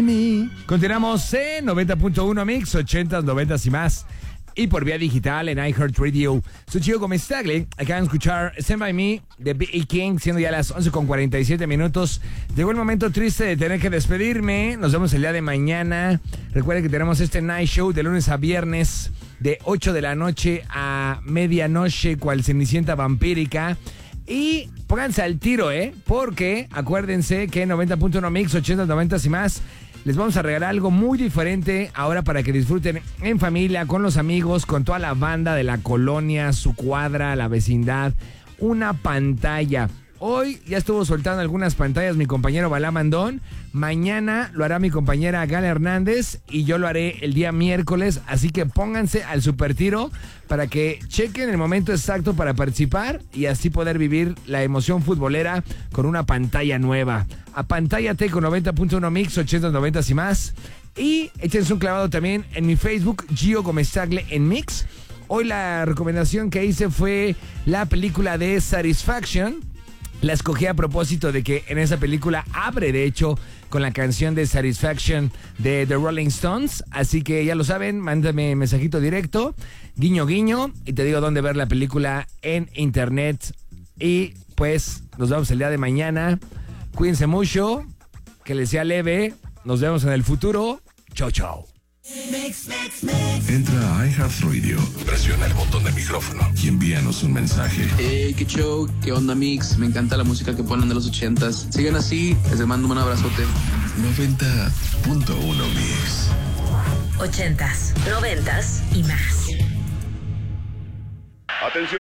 Continuamos en 90.1 Mix, 80s, 90s y más. Y por vía digital en iHeartRadio. Soy Chico Comestagle. Acaban de escuchar Stand By Me de B.E. King, siendo ya las 11:47 minutos. Llegó el momento triste de tener que despedirme. Nos vemos el día de mañana. Recuerden que tenemos este night show de lunes a viernes, de 8 de la noche a medianoche, cual Cenicienta vampírica. Y pónganse al tiro, porque acuérdense que 90.1 Mix, 80s, 90s y más, les vamos a regalar algo muy diferente ahora para que disfruten en familia, con los amigos, con toda la banda de la colonia, su cuadra, la vecindad. Una pantalla. Hoy ya estuvo soltando algunas pantallas mi compañero Balá Mandón. Mañana lo hará mi compañera Gala Hernández y yo lo haré el día miércoles. Así que pónganse al super tiro para que chequen el momento exacto para participar y así poder vivir la emoción futbolera con una pantalla nueva. Apantállate con 90.1 Mix, 80, 90 y más. Y échense un clavado también en mi Facebook, Gio Comestagle en Mix. Hoy la recomendación que hice fue la película de Satisfaction. La escogí a propósito de que en esa película abre, de hecho, con la canción de Satisfaction de The Rolling Stones. Así que ya lo saben, mándame mensajito directo, guiño guiño, y te digo dónde ver la película en internet. Y pues nos vemos el día de mañana. Cuídense mucho, que les sea leve. Nos vemos en el futuro. Chau, chau. Entra a iHeartRadio, presiona el botón de micrófono y envíanos un mensaje. Qué show, qué onda Mix, me encanta la música que ponen de los 80s. Sigan así, les mando un abrazote. 90.1 Mix. 80s, 90s y más. Atención.